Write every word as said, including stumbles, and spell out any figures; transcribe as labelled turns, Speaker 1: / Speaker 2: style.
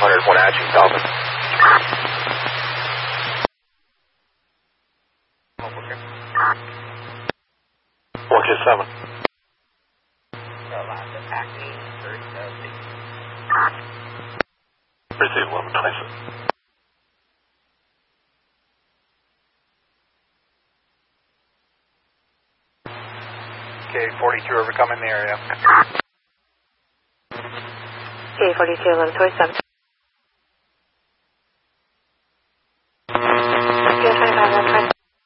Speaker 1: hundred, one Action, Dolphin. one K seven. Receive eleven twenty-six.
Speaker 2: K forty-two overcoming the area.
Speaker 3: K forty-two, eleven twenty-seven.